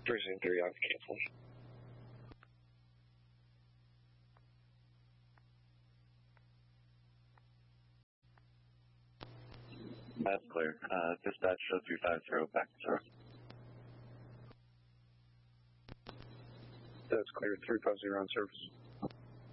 Precinct 3 off cancel. That's clear. Dispatch show 350 back to 0. That's clear. 350 on service.